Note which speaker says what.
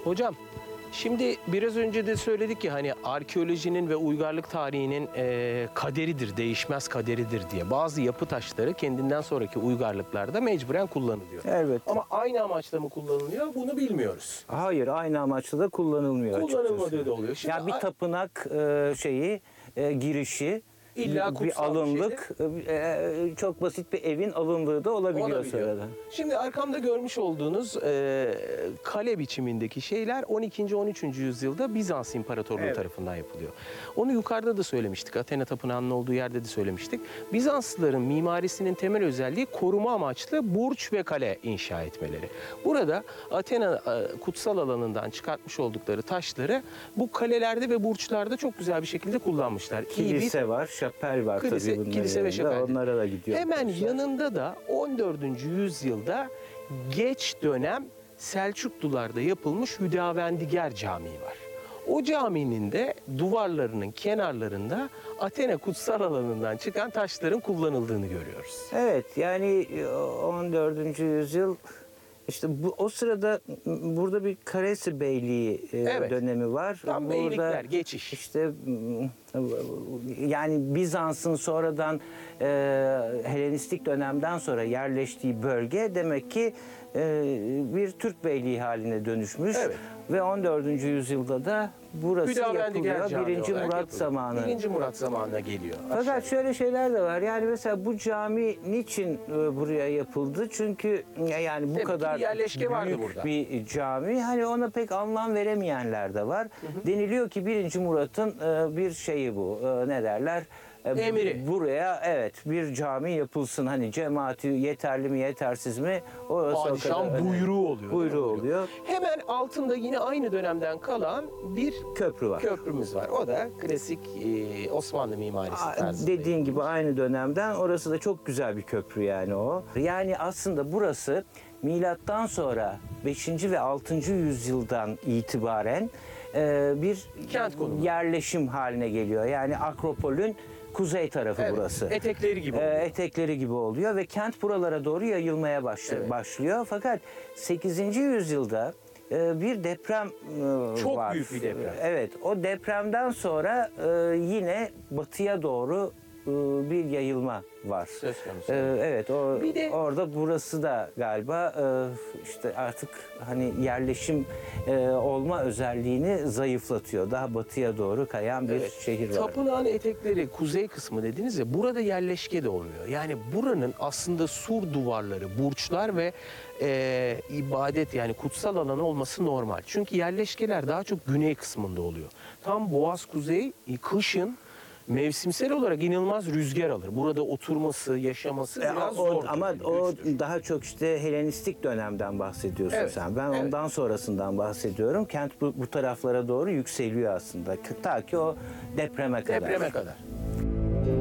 Speaker 1: Hocam, şimdi biraz önce de söyledik ya hani arkeolojinin ve uygarlık tarihinin kaderidir, değişmez kaderidir diye. Bazı yapı taşları kendinden sonraki uygarlıklarda mecburen kullanılıyor.
Speaker 2: Evet.
Speaker 1: Ama aynı amaçla mı kullanılıyor bunu bilmiyoruz.
Speaker 2: Hayır, aynı amaçla da kullanılmıyor
Speaker 1: Kullanılmadığı
Speaker 2: açıkçası.
Speaker 1: da oluyor. Şimdi
Speaker 2: Yani bir tapınak girişi,
Speaker 1: İlla kutsal
Speaker 2: bir alımlık, çok basit bir evin alındığı da olabiliyor sonradan.
Speaker 1: Şimdi arkamda görmüş olduğunuz kale biçimindeki şeyler 12. 13. yüzyılda Bizans İmparatorluğu tarafından yapılıyor. Onu yukarıda da söylemiştik. Athena Tapınağı'nın olduğu yerde de söylemiştik. Bizanslıların mimarisinin temel özelliği koruma amaçlı burç ve kale inşa etmeleri. Burada Athena kutsal alanından çıkartmış oldukları taşları bu kalelerde ve burçlarda çok güzel bir şekilde kullanmışlar.
Speaker 2: Kilise var, şapel var tabii bunların
Speaker 1: kilise ve
Speaker 2: yanında.
Speaker 1: şapel.
Speaker 2: Onlara da gidiyor.
Speaker 1: Hemen yanında da 14. yüzyılda geç dönem Selçuklularda yapılmış Hüdavendigar Camii var. O caminin de duvarlarının kenarlarında Athena kutsal alanından çıkan taşların kullanıldığını görüyoruz.
Speaker 2: Evet, yani 14. yüzyıl işte o sırada burada bir Karesi Beyliği dönemi var.
Speaker 1: Tam
Speaker 2: burada
Speaker 1: beylikler, geçiş.
Speaker 2: İşte yani Bizans'ın sonradan Helenistik dönemden sonra yerleştiği bölge demek ki bir Türk beyliği haline dönüşmüş.
Speaker 1: Evet.
Speaker 2: Ve 14. yüzyılda da burası yapılıyor. 1. Murat zamanı.
Speaker 1: 1. Murat zamanına geliyor.
Speaker 2: Fakat şöyle şeyler de var. Yani mesela bu cami niçin buraya yapıldı? Çünkü yani bu kadar
Speaker 1: yerleşke vardı
Speaker 2: büyük
Speaker 1: burada.
Speaker 2: bir cami. Hani ona pek anlam veremeyenler de var. Deniliyor ki 1. Murat'ın bir şeyi bu. Ne derler?
Speaker 1: Emri.
Speaker 2: Buraya bir cami yapılsın. Hani cemaati yeterli mi yetersiz mi? Orası
Speaker 1: Padişahın buyruğu oluyor.
Speaker 2: Buyruğu oluyor.
Speaker 1: Hemen altında yine aynı dönemden kalan bir
Speaker 2: Köprü var.
Speaker 1: köprümüz var. O da klasik Osmanlı mimarisi tarzı.
Speaker 2: Dediğin gibi aynı dönemden, orası da çok güzel bir köprü yani o. Yani aslında burası milattan sonra 5. ve 6. yüzyıldan itibaren bir
Speaker 1: Kent konumu.
Speaker 2: yerleşim haline geliyor. Yani Akropol'ün kuzey tarafı burası.
Speaker 1: Etekleri gibi.
Speaker 2: Etekleri gibi oluyor ve kent buralara doğru yayılmaya başlıyor. Fakat 8. yüzyılda bir deprem
Speaker 1: Çok
Speaker 2: var.
Speaker 1: büyük bir deprem.
Speaker 2: Evet, o depremden sonra yine batıya doğru bir yayılma var.
Speaker 1: Söz konusu.
Speaker 2: Evet, orada burası da galiba işte artık hani yerleşim olma özelliğini zayıflatıyor. Daha batıya doğru kayan bir şehir var.
Speaker 1: Tapınağın etekleri kuzey kısmı dediniz ya, burada yerleşke de olmuyor. Yani buranın aslında sur duvarları, burçlar ve ibadet yani kutsal alanı olması normal. Çünkü yerleşkeler daha çok güney kısmında oluyor. Tam Boğaz Kuzey kışın mevsimsel olarak inanılmaz rüzgar alır. Burada oturması, yaşaması biraz zor.
Speaker 2: Ama o daha çok işte Helenistik dönemden bahsediyorsun sen. Ben ondan sonrasından bahsediyorum. Kent bu taraflara doğru yükseliyor aslında. Ta ki o depreme kadar.
Speaker 1: Depreme kadar.